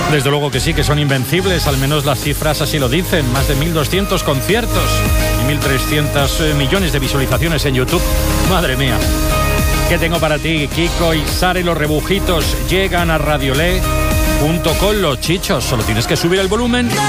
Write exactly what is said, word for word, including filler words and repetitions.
Desde luego que sí, que son invencibles, al menos las cifras así lo dicen. Más de mil doscientos conciertos y mil trescientos millones de visualizaciones en YouTube. Madre mía. ¿Qué tengo para ti? Kiko y Sara y los Rebujitos llegan a Radiolé junto con Los Chichos. Solo tienes que subir el volumen.